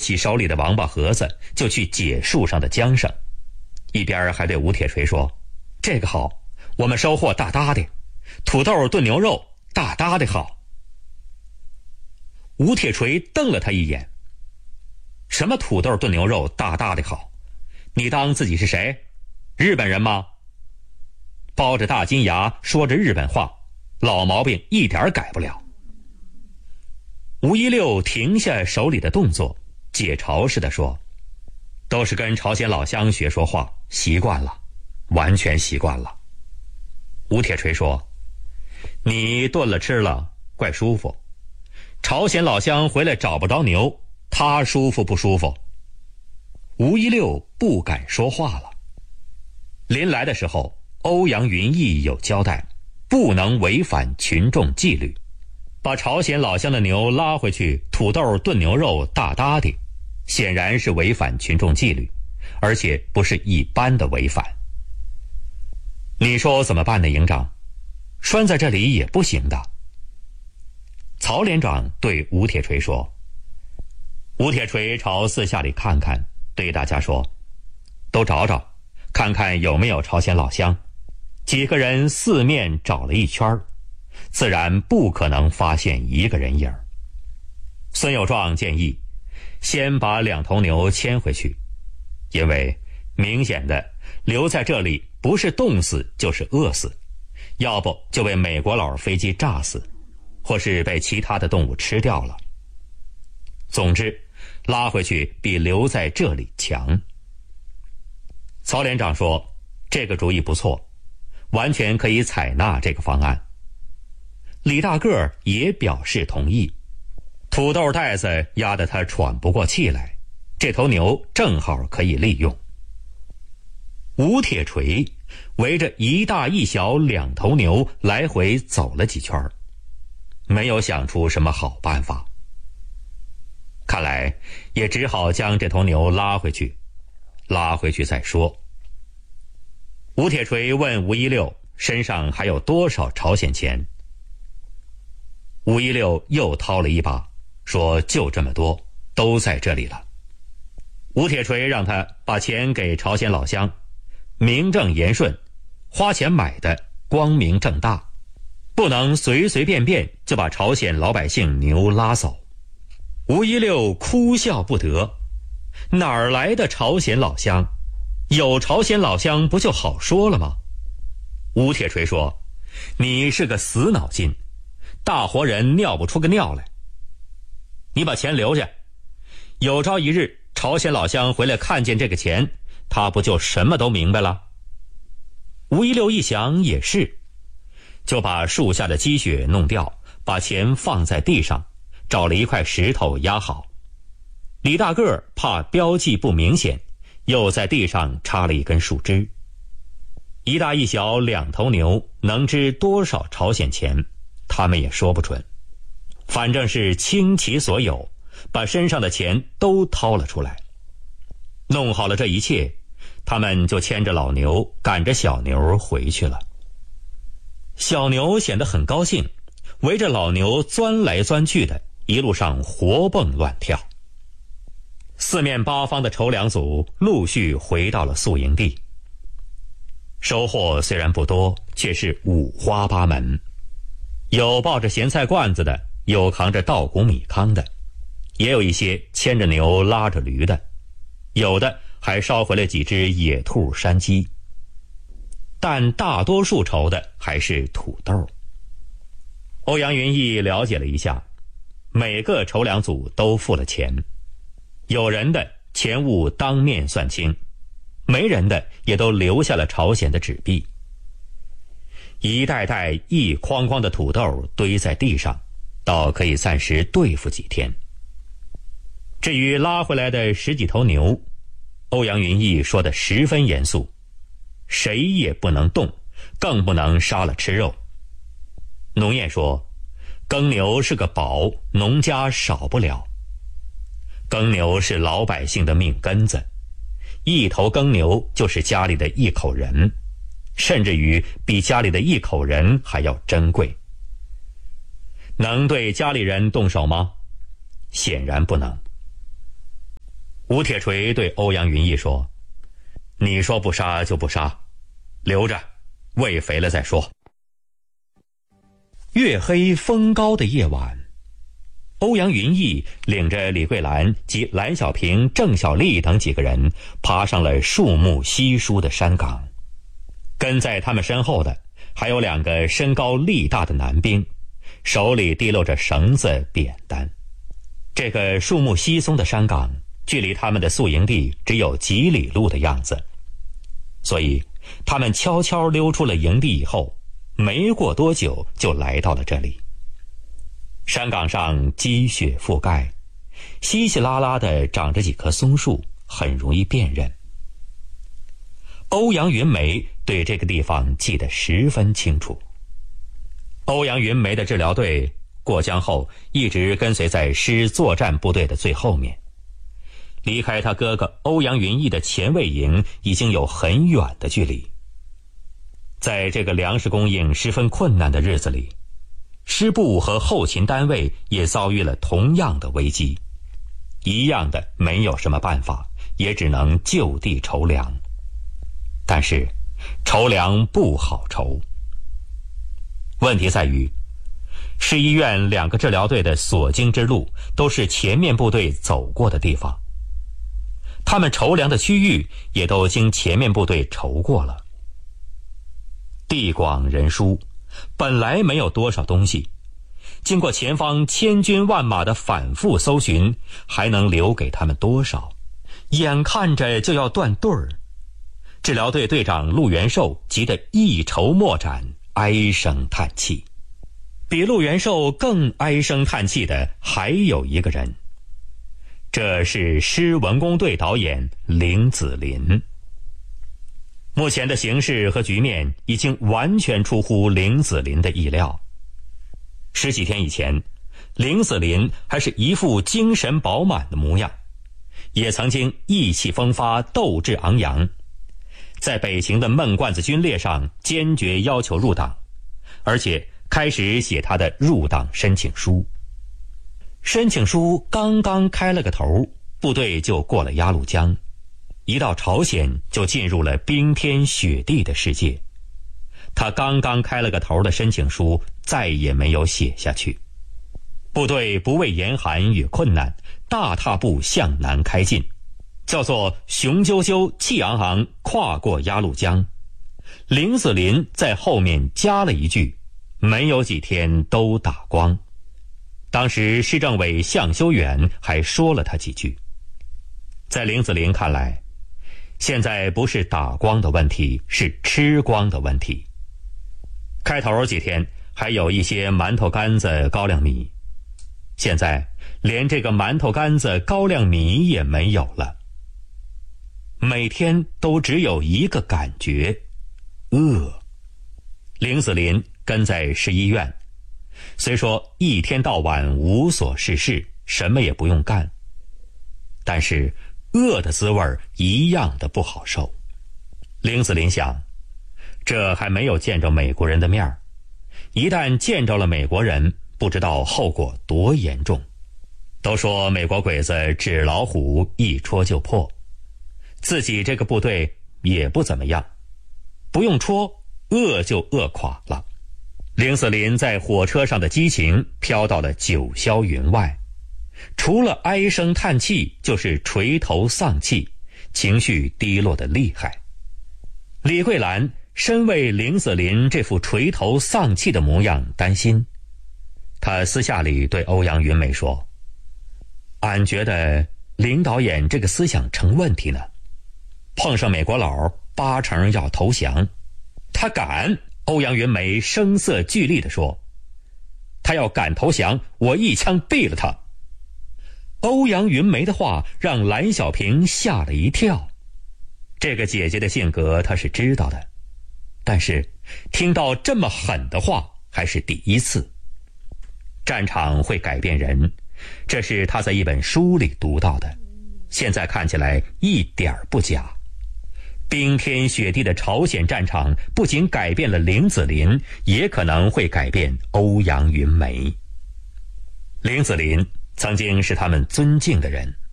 起手里的王八盒子就去解树上的缰绳，一边还对吴铁锤说：“这个好，我们收获大大的，土豆炖牛肉大大的好。”吴铁锤瞪了他一眼：“什么土豆炖牛肉大大的好？你当自己是谁？日本人吗？”包着大金牙说着日本话，老毛病一点改不了。吴一六停下手里的动作，解嘲似的说：“都是跟朝鲜老乡学说话，习惯了，完全习惯了。”吴铁锤说：“你炖了吃了，怪舒服。朝鲜老乡回来找不着牛，他舒服不舒服？”吴一六不敢说话了。临来的时候，欧阳云逸有交代，不能违反群众纪律，把朝鲜老乡的牛拉回去，土豆炖牛肉大大的，显然是违反群众纪律，而且不是一般的违反。你说怎么办呢，营长？拴在这里也不行的。曹连长对吴铁锤说。吴铁锤朝四下里看看，对大家说：“都找找，看看有没有朝鲜老乡。”几个人四面找了一圈，自然不可能发现一个人影。孙有壮建议先把2头牛牵回去，因为明显的留在这里不是冻死就是饿死，要不就被美国佬飞机炸死，或是被其他的动物吃掉了。总之，拉回去比留在这里强。曹连长说：“这个主意不错，完全可以采纳这个方案。”李大个也表示同意。土豆袋子压得他喘不过气来，这头牛正好可以利用。吴铁锤围着一大一小2头牛来回走了几圈，没有想出什么好办法。看来也只好将这头牛拉回去再说。吴铁锤问吴一六身上还有多少朝鲜钱。吴一六又掏了一把，说就这么多，都在这里了。吴铁锤让他把钱给朝鲜老乡，名正言顺，花钱买的，光明正大，不能随随便便就把朝鲜老百姓牛拉走。吴一六哭笑不得，哪儿来的朝鲜老乡？有朝鲜老乡不就好说了吗？吴铁锤说：“你是个死脑筋，大活人尿不出个尿来。你把钱留下，有朝一日朝鲜老乡回来看见这个钱，他不就什么都明白了？”吴一六一想也是，就把树下的积雪弄掉，把钱放在地上，找了一块石头压好。李大个怕标记不明显，又在地上插了一根树枝。一大一小2头牛能值多少朝鲜钱，他们也说不准，反正是倾其所有，把身上的钱都掏了出来。弄好了这一切，他们就牵着老牛赶着小牛回去了。小牛显得很高兴，围着老牛钻来钻去的，一路上活蹦乱跳。四面八方的筹粮组陆续回到了宿营地。收获虽然不多，却是五花八门，有抱着咸菜罐子的，有扛着稻谷米糠的，也有一些牵着牛拉着驴的，有的还捎回了几只野兔山鸡。但大多数筹的还是土豆。欧阳云逸了解了一下，每个筹粮组都付了钱，有人的钱物当面算清，没人的也都留下了朝鲜的纸币。一袋袋一筐筐的土豆堆在地上，倒可以暂时对付几天。至于拉回来的10几头牛，欧阳云逸说得十分严肃，谁也不能动，更不能杀了吃肉。农谚说，耕牛是个宝，农家少不了。耕牛是老百姓的命根子，一头耕牛就是家里的一口人，甚至于比家里的一口人还要珍贵。能对家里人动手吗？显然不能。 吴铁锤对欧阳云逸说：“你说不杀就不杀，留着，喂肥了再说。”月黑风高的夜晚，欧阳云逸领着李桂兰及蓝小平、郑小丽等几个人爬上了树木稀疏的山岗，跟在他们身后的还有2个身高力大的男兵，手里提溜着绳子、扁担。这个树木稀松的山岗距离他们的宿营地只有几里路的样子，所以他们悄悄溜出了营地以后，没过多久就来到了这里。山岗上积雪覆盖，稀稀拉拉的长着几棵松树，很容易辨认。欧阳云梅对这个地方记得十分清楚。欧阳云梅的治疗队过江后一直跟随在师作战部队的最后面，离开他哥哥欧阳云逸的前卫营已经有很远的距离。在这个粮食供应十分困难的日子里，师部和后勤单位也遭遇了同样的危机，一样的没有什么办法，也只能就地筹粮。但是筹粮不好筹，问题在于市医院2个治疗队的所经之路都是前面部队走过的地方，他们筹粮的区域也都经前面部队筹过了。地广人疏，本来没有多少东西，经过前方千军万马的反复搜寻，还能留给他们多少？眼看着就要断队儿，治疗队队长陆元寿急得一筹莫展，唉声叹气。比陆元寿更唉声叹气的还有一个人，这是师文工队导演凌子霖。目前的形势和局面已经完全出乎凌子霖的意料。10几天以前，凌子霖还是一副精神饱满的模样，也曾经意气风发、斗志昂扬，在北行的闷罐子军列上坚决要求入党，而且开始写他的入党申请书。申请书刚刚开了个头，部队就过了鸭绿江，一到朝鲜就进入了冰天雪地的世界。他刚刚开了个头的申请书再也没有写下去。部队不畏严寒与困难，大踏步向南开进，叫做雄赳赳气昂昂跨过鸭绿江。凌子霖在后面加了一句，没有几天都打光。当时市政委向修远还说了他几句。在凌子霖看来，现在不是打光的问题，是吃光的问题。开头几天还有一些馒头干子、高粱米，现在连这个馒头干子、高粱米也没有了。每天都只有一个感觉，饿。凌子霖跟在市医院，虽说一天到晚无所事事，什么也不用干，但是饿的滋味一样的不好受。凌子霖想，这还没有见着美国人的面儿，一旦见着了美国人，不知道后果多严重。都说美国鬼子纸老虎一戳就破，自己这个部队也不怎么样，不用戳，饿就饿垮了。凌子霖在火车上的激情飘到了九霄云外，除了唉声叹气就是垂头丧气，情绪低落得厉害。李桂兰深为凌子霖这副垂头丧气的模样担心，他私下里对欧阳云梅说，俺觉得凌导演这个思想成问题呢，碰上美国佬8成要投降。他敢？欧阳云梅声色俱厉地说，他要敢投降，我一枪毙了他。欧阳云梅的话让蓝小平吓了一跳，这个姐姐的性格他是知道的，但是听到这么狠的话还是第一次。战场会改变人，这是他在一本书里读到的，现在看起来一点不假。冰天雪地的朝鲜战场不仅改变了凌子霖，也可能会改变欧阳云梅。凌子霖曾经是他们尊敬的人，